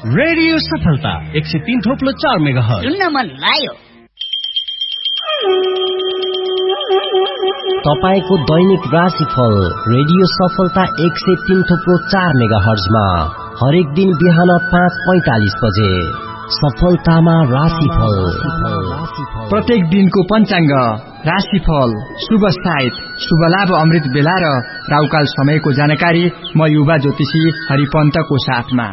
Radio सफलता 103.4 megahertz सुन्न मन लाग्यो। तपाईको दैनिक राशिफल रेडियो सफलता 103.4 मेगाहर्जमा हरेक दिन बिहान 5:45 बजे सफलतामा राशिफल। प्रत्येक दिनको पञ्चाङ्ग, राशिफल, शुभ साइत, शुभ लाभ अमृत बेला र राउकाल समयको जानकारी म युवा ज्योतिषी हरिपन्तको साथमा।